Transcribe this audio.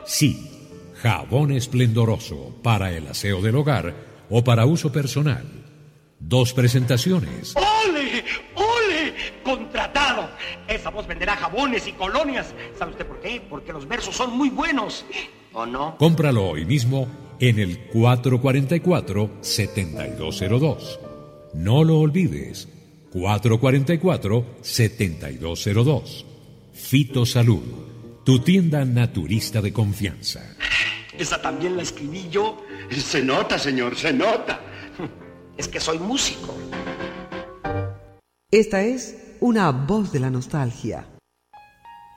Sí, jabón esplendoroso para el aseo del hogar o para uso personal. 2 presentaciones. ¡Ole! ¡Ole! ¡Contratado! Esa voz venderá jabones y colonias. ¿Sabe usted por qué? Porque los versos son muy buenos. ¿O no? Cómpralo hoy mismo en el 444-7202. No lo olvides. 444-7202. Fito Salud, tu tienda naturista de confianza. Esa también la escribí yo. Se nota, señor, se nota. Es que soy músico. Esta es una voz de la nostalgia.